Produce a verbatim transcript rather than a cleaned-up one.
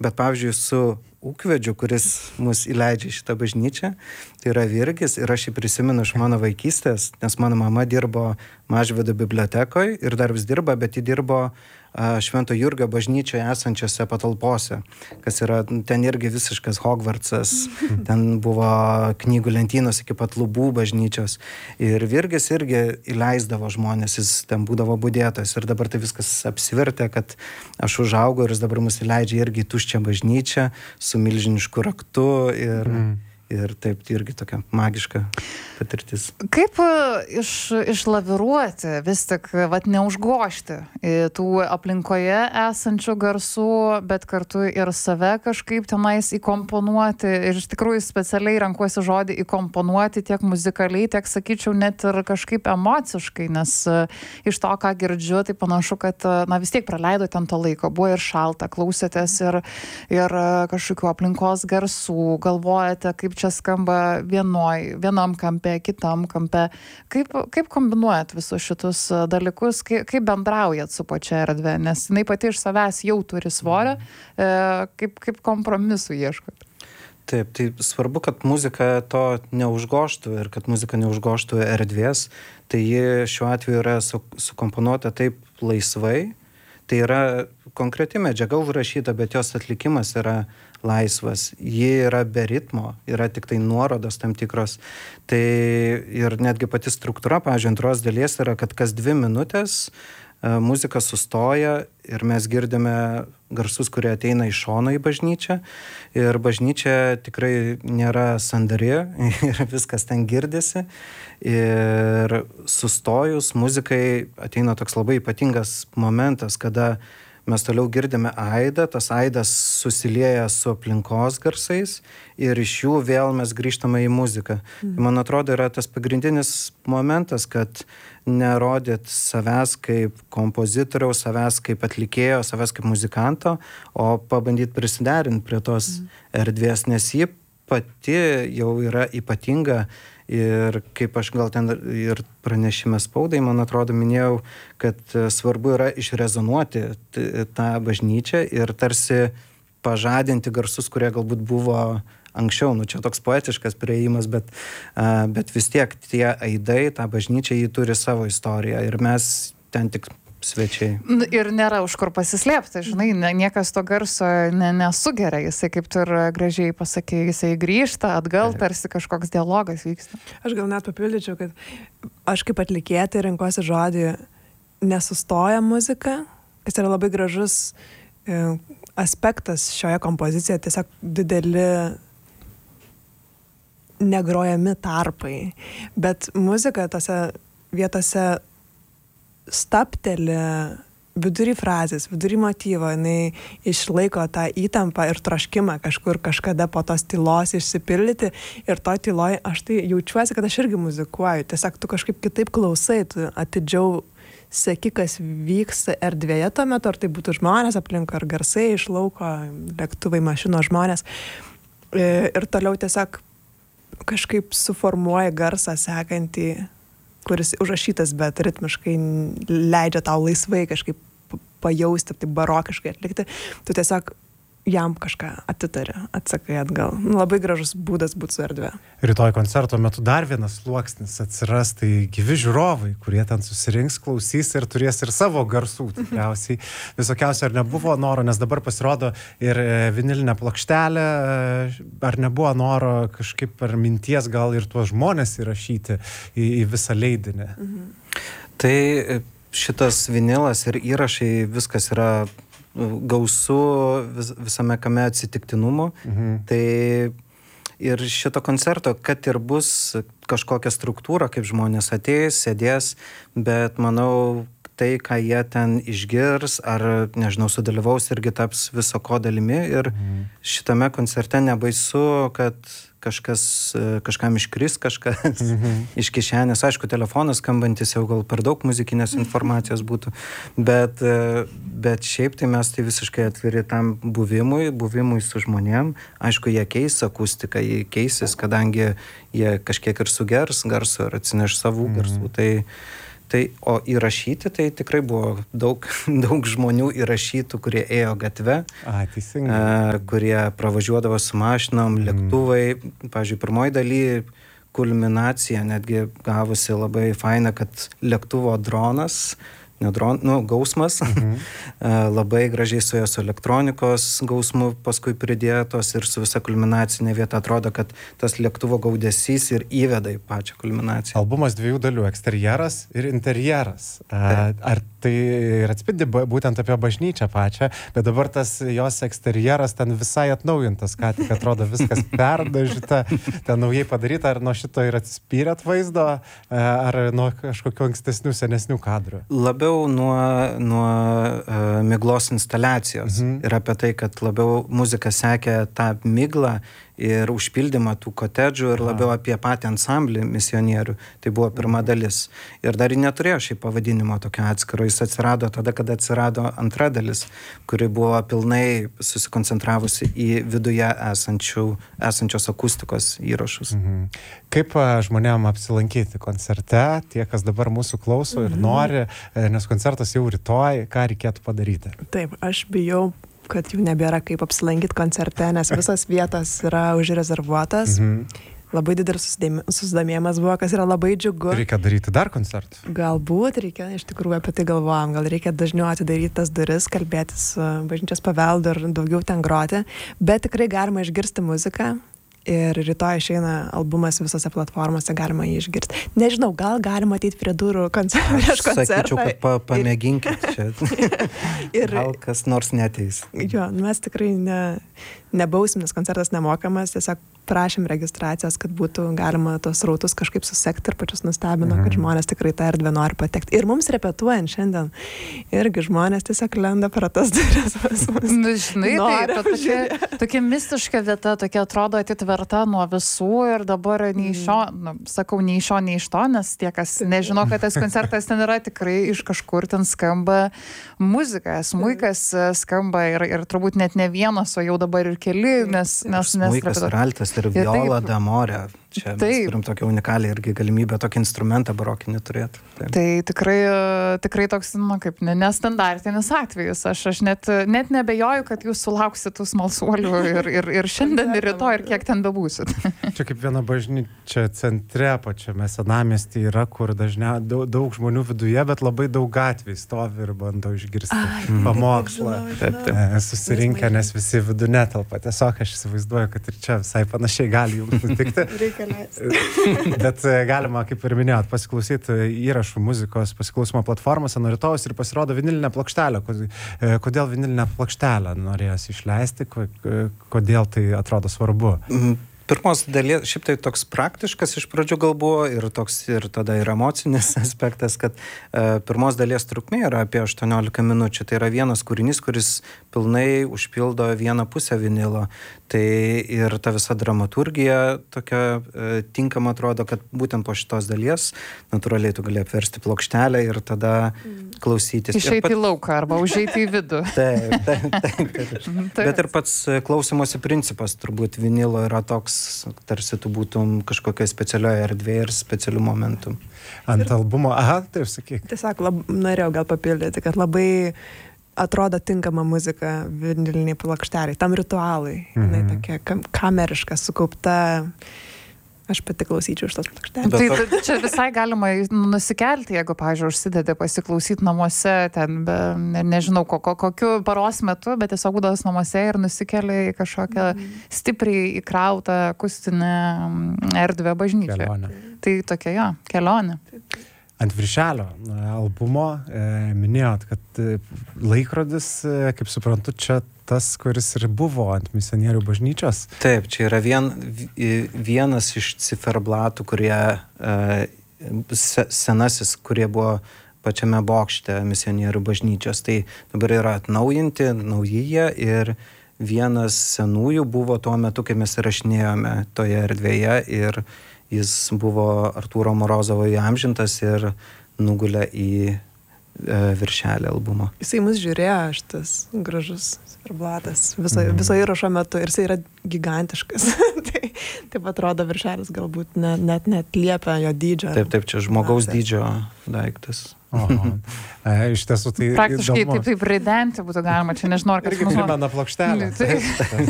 bet pavyzdžiui su ūkvedžiu, kuris mus įleidžia į šitą bažnyčią, tai yra Virgis ir aš jį prisimenu iš mano vaikystės, nes mano mama dirbo Mažvydo bibliotekoje ir dar vis dirba, bet ji dirbo Švento Jurgio bažnyčioje esančiose patalpose, kas yra ten irgi visiškas Hogwartsas, ten buvo knygų lentynos iki pat lubų bažnyčios ir Virgis irgi įleisdavo žmonės, jis ten būdavo budėtas ir dabar tai viskas apsivertė, kad aš užaugau ir jis dabar mus įleidžia irgi į tuščią bažnyčią su milžinišku raktu ir... Mm. Ir taip, tai irgi tokia magiška patirtis. Kaip iš, išlaviruoti, vis tik, vat, neužgošti tų aplinkoje esančių garsų, bet kartu ir save kažkaip tenais įkomponuoti. Ir iš tikrųjų specialiai renkuosi žodį įkomponuoti tiek muzikaliai, tiek, sakyčiau, net ir kažkaip emociškai, nes iš to, ką girdžiu, tai panašu, kad, na, vis tiek praleido ten to laiko. Buvo ir šalta, klausėtės ir, ir kažkokių aplinkos garsų, galvojate, kaip čia skamba vienoj, vienam kampe, kitam kampe. Kaip, kaip kombinuojat visus šitus dalykus, kaip, kaip bendraujat su pačia erdve, nes jinai pati iš savęs jau turi svorio, e, kaip, kaip kompromisų ieškot? Taip, tai svarbu, kad muzika to neužgoštų ir kad muzika neužgoštų erdvės, tai ji šiuo atveju yra su, sukomponuota taip laisvai, tai yra konkreti medžiaga užrašyta, bet jos atlikimas yra laisvas. Ji yra be ritmo, yra tik tai nuorodos tam tikros. Tai ir netgi pati struktūra, pavyzdžiui, antros dalies yra, kad kas dvi minutės muzika sustoja ir mes girdime garsus, kurie ateina iš šono į bažnyčią. Ir bažnyčia tikrai nėra sandari ir viskas ten girdisi. Ir sustojus muzikai ateina toks labai ypatingas momentas, kada mes toliau girdime aidą, tas aidas susilieja su aplinkos garsais ir iš jų vėl mes grįžtame į muziką. Mm. Man atrodo, yra tas pagrindinis momentas, kad nerodyt savęs kaip kompozitoriaus, savęs kaip atlikėjo, savęs kaip muzikanto, o pabandyt prisiderinti prie tos mm. erdvės, nes ji pati jau yra ypatinga. Ir kaip aš gal ten ir pranešime spaudai, man atrodo, minėjau, kad svarbu yra išrezonuoti tą bažnyčią ir tarsi pažadinti garsus, kurie galbūt buvo anksčiau. Nu, čia toks poetiškas priėjimas, bet, bet vis tiek tie aidai, tą bažnyčią, jį turi savo istoriją ir mes ten tik svečiai. Ir nėra už kur pasislėpti, žinai, niekas to garso ne, nesugeria, jisai kaip tu ir gražiai pasakė, jisai grįžta, atgal tarsi kažkoks dialogas vyksta. Aš gal net papildyčiau, kad aš kaip atlikėja tai renkuosi žodį nesustoja muzika, kas yra labai gražus e, aspektas šioje kompozicijoje, tiesiog dideli negrojami tarpai, bet muzika tose vietose stapteli vidury frazės, vidury motyvo, jinai išlaiko tą įtampą ir troškimą kažkur kažkada po tos tylos išsipildyti ir to tyloj aš tai jaučiuosi, kad aš irgi muzikuoju, tiesiog tu kažkaip kitaip klausai, tu atidžiau seki, kas vyksta erdvėje tuo metu, ar tai būtų žmonės aplink, ar garsai iš lauko, lėktuvai, mašinos žmonės ir toliau tiesiog kažkaip suformuoja garsą sekantį, kuris užrašytas, bet ritmiškai leidžia tau laisvai kažkaip pajausti, taip barokiškai atlikti. Tu tiesiog jam kažką atitari, atsakai atgal. Labai gražus būdas būti su erdve. Rytoj koncerto metu dar vienas sluoksnis atsiras, tai gyvi žiūrovai, kurie ten susirinks, klausys ir turės ir savo garsų, tikriausiai. Visokiausia, ar nebuvo noro, nes dabar pasirodo ir vinilinė plokštelė, ar nebuvo noro kažkaip ar minties gal ir tuos žmonės įrašyti į, į visą leidinį? Mhm. Tai šitas vinilas ir įrašai, viskas yra gausu vis, visame kame atsitiktinumo. Mhm. Tai ir šito koncerto, kad ir bus kažkokia struktūra, kaip žmonės ateis, sėdės, bet manau, tai, ką jie ten išgirs, ar, nežinau, sudalyvaus, irgi taps viso ko dalimi. Ir mhm. šitame koncerte nebaisu, kad kažkas, kažkam iškris, kažkas mhm. iš kišenės. Aišku, telefonas skambantis jau gal per daug muzikinės informacijos būtų, bet, bet šiaip tai mes tai visiškai atviri tam buvimui, buvimui su žmonėm. Aišku, jie keis akustiką, jie keisis, kadangi jie kažkiek ir sugers garso ir atsineš savų mhm. garsų. Tai, Tai, o įrašyti, tai tikrai buvo daug, daug žmonių įrašytų, kurie ėjo gatve, A, teisingai. a, kurie pravažiuodavo su mašinom, lėktuvai. Pavyzdžiui, pirmoji daly kulminacija netgi gavosi labai faina, kad lėktuvo dronas, ne dron, nu, gausmas, mhm. labai gražiai suėjo su elektronikos gausmu, paskui pridėtos ir su visa kulminacinė vieta atrodo, kad tas lėktuvo gaudesys ir įveda į pačią kulminaciją. Albumas dviejų dalių, eksterjeras ir interjeras. A, ar tai ir atspindi būtent apie bažnyčią pačią, bet dabar tas jos eksterjeras ten visai atnaujintas, ką tik atrodo viskas perdažyta, ten naujai padaryta, ar nuo šito ir atsispyrėt vaizdo, ar nuo kažkokių ankstesnių, senesnių kadrų? Labiau nuo, nuo uh, miglos instaliacijos mhm. ir apie tai, kad labiau muzika sekė tą miglą ir užpildymą tų kotedžų ir labiau apie patį ansamblį misionierių. Tai buvo pirma dalis. Ir dar neturėjo šiai pavadinimo tokio atskiro. Jis atsirado tada, kada atsirado antra dalis, kuri buvo pilnai susikoncentravusi į viduje esančių, esančios akustikos įrašus. Mhm. Kaip žmonėm apsilankyti koncerte, tie, kas dabar mūsų klauso ir mhm. nori, nes koncertas jau rytoj, ką reikėtų padaryti? Taip, aš bijau, kad jau nebėra kaip apsilankyti koncerte, nes visas vietos yra užrezervuotas. Mhm. Labai didelis susidomėjimas buvo, kas yra labai džiugu. Reikia daryti dar koncertų? Galbūt reikia, iš tikrųjų apie tai galvojam, gal reikia dažniau atidaryti tas duris, kalbėtis su bažnyčios paveldu ir daugiau ten groti, bet tikrai galima išgirsti muziką. Ir rytoj išeina albumas visose platformose, galima jį išgirsti. Nežinau, gal galima ateiti prie durų koncertą, prieš koncertą. Sakyčiau, kad pa, pamėginkit čia. ir, gal kas nors neteis. Jo, mes tikrai ne, nebausim, nes koncertas nemokamas, tiesiog prašėm registracijos, kad būtų galima tos rautus kažkaip susekti ir pačius nustebino, mm. kad žmonės tikrai tą erdvę nori patekti. Ir mums repetuojant šiandien, irgi žmonės tiesiog lenda per tas duris. Nu, žinai, tai tokia, tokia mistiška vieta, tokia atrodo atitverta nuo visų ir dabar nei iš šio, nu, sakau, nei iš šio, nei iš to, nes tie, kas nežino, kad tas koncertas ten yra, tikrai iš kažkur ten skamba muzika, smuikas skamba ir, ir turbūt net ne vienas, o jau dabar ir keli, nes... nes smuikas ir altas ir viola d'amore. Čia taip. Mes turim tokią unikalią irgi galimybę tokį instrumentą barokinį turėti. Taip. Tai tikrai, tikrai toks, nu, kaip nestandartinis atvejis. Aš, aš net, net nebejoju, kad jūs sulauksit tų smalsuolių ir, ir, ir šiandien, ir rytoj, ir kiek ten bebūsit. Čia kaip viena bažnyčia centre, pačiame senamiestyje yra, kur dažnia, daug, daug žmonių viduje, bet labai daug gatvėj stovi ir bando išgirsti Ai, pamokslą. Taip, taip. Susirinkę, nes visi vidų netelpa. Tiesiog aš įsivaizduoju, kad ir čia visai panašiai gali jums nutikti. Bet galima, kaip ir minėjot, pasiklausyti įrašų muzikos pasiklausimo platformose nuo rytojus ir pasirodo vinilinė plokštelė. Kodėl vinilinę plokštelę norėjosi išleisti? Kodėl tai atrodo svarbu? Pirmos dalies, šiaip tai toks praktiškas iš pradžių gal buvo ir toks ir tada ir emocinis aspektas, kad e, pirmos dalies trukmė yra apie aštuoniolika minučių. Tai yra vienas kūrinys, kuris pilnai užpildo vieną pusę vinilo. Tai ir ta visa dramaturgija tokia e, tinkama atrodo, kad būtent po šitos dalies natūraliai tu gali apversti plokštelę ir tada klausytis. Išeiti pat... į lauką arba užeiti į vidų. Taip, taip, taip, taip. taip. Bet ir pats klausimosi principas turbūt vinilo yra toks, tarsi tu būtum kažkokia specialioje erdvėje ir specialių momentų. Ant ir, albumo, aha, taip sakyk. Tiesiog lab, norėjau gal papildyti, kad labai atrodo tinkama muzika viniliniai plokšteliai, tam ritualai. Mhm. Jinai tokia kam, kameriška, sukaupta. Aš pati klausyčiau iš tos plokštelės. Tai, tai čia visai galima nusikelti, jeigu, pavyzdžiui, užsidedi pasiklausyti namuose, ten, be, ne, nežinau, ko, ko, kokiu paros metu, bet tiesiog būdas namuose ir nusikeli į kažkokią mm. stipriai įkrautą akustinę erdvę bažnyčią. Kelionė. Tai tokia, jo, kelionė. Ant viršelio albumo e, minėjot, kad e, laikrodis, e, kaip suprantu, čia tas, kuris ir buvo ant misionierių bažnyčios. Taip, čia yra vien, vienas iš ciferblatų, kurie e, senasis, kurie buvo pačiame bokšte misionierių bažnyčios. Tai dabar yra atnaujinti, naujyje ir vienas senųjų buvo tuo metu, kai mes įrašinėjome toje erdvėje ir jis buvo Artūro Morozovo įamžintas ir nugulė į viršelį albumo. Jisai mus žiūrėjo, šitas gražus Sferblatas viso, mm. viso įrašo metu ir jisai yra gigantiškas. tai taip atrodo viršelis galbūt ne, net net liepia jo dydžio. Taip, taip, čia žmogaus Matė. Dydžio daiktas. Oho. E, iš tiesų tai praktiškai įdomu. taip, taip raidenti būtų galima, čia nežinau, ar kad irgi primena plokštelę. Tai-